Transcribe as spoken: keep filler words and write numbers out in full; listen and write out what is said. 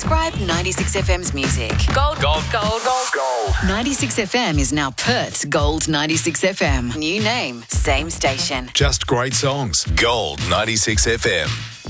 Subscribe ninety-six F M's music. Gold, gold, gold, gold, gold. ninety-six F M is now Perth's Gold ninety-six F M. New name, same station. Just great songs. Gold ninety-six F M.